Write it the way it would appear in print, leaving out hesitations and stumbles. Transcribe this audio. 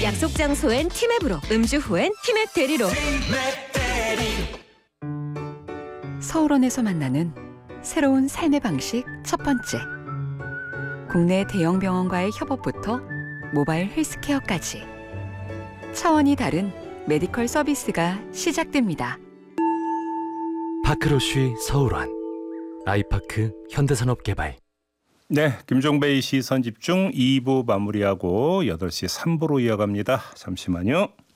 약속 장소엔 티맵으로, 음주 후엔 티맵 대리로. 서울원에서 만나는 새로운 삶의 방식 첫 번째. 국내 대형 병원과의 협업부터 모바일 헬스케어까지 차원이 다른 메디컬 서비스가 시작됩니다. 파크로쉬 서울원, 아이파크 현대산업개발. 네, 김종배의 시선집중 2부 마무리하고 8시 3부로 이어갑니다. 잠시만요.